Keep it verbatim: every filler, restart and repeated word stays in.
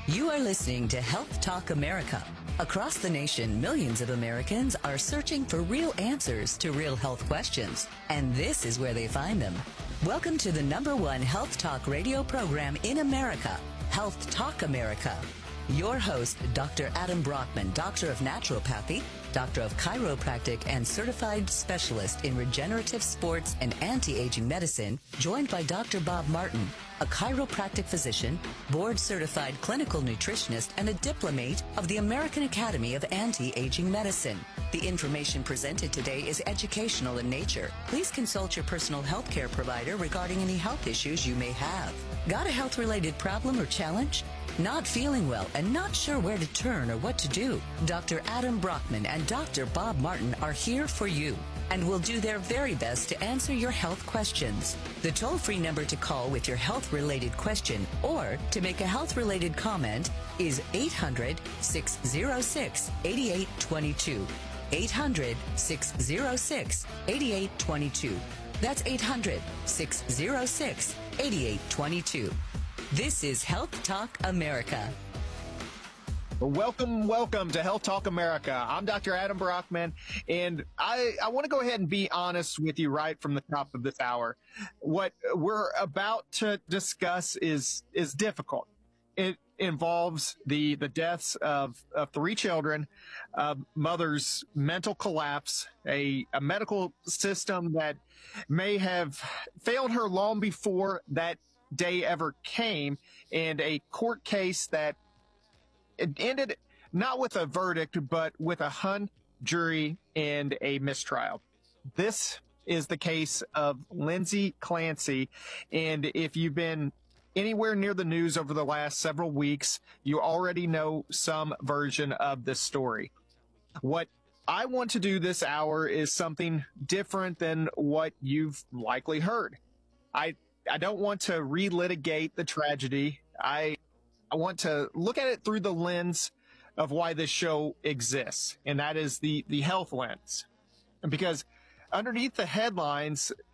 You are listening to Health Talk America. Across the nation, millions of Americans are searching for real answers to real health questions, and this is where they find them. Welcome to the number one health talk radio program in America, Health Talk America. Your host, Doctor Adam Brockman, Doctor of Naturopathy, Doctor of Chiropractic, and Certified Specialist in Regenerative Sports and Anti-Aging Medicine, joined by Doctor Bob Martin, a chiropractic physician, board-certified clinical nutritionist, and a diplomate of the American Academy of Anti-Aging Medicine. The information presented today is educational in nature. Please consult your personal health care provider regarding any health issues you may have. Got a health-related problem or challenge? Not feeling well and not sure where to turn or what to do? Doctor Adam Brockman and Doctor Bob Martin are here for you and will do their very best to answer your health questions. The toll-free number to call with your health-related question or to make a health-related comment is eight hundred, six oh six, eight eight two two. eight hundred, six oh six, eight eight two two. That's eight hundred, six oh six, eight eight two two. This is Health Talk America. Welcome, welcome to Health Talk America. I'm Doctor Adam Brockman, and I, I want to go ahead and be honest with you right from the top of this hour. What we're about to discuss is is difficult. It involves the, the deaths of, of three children, a mother's mental collapse, a, a medical system that may have failed her long before that day ever came, and a court case that it ended not with a verdict, but with a hung jury and a mistrial. This is the case of Lindsay Clancy, and if you've been anywhere near the news over the last several weeks, you already know some version of this story. What I want to do this hour is something different than what you've likely heard. I I don't want to relitigate the tragedy. I I want to look at it through the lens of why this show exists, and that is the, the health lens. And because underneath the headlines,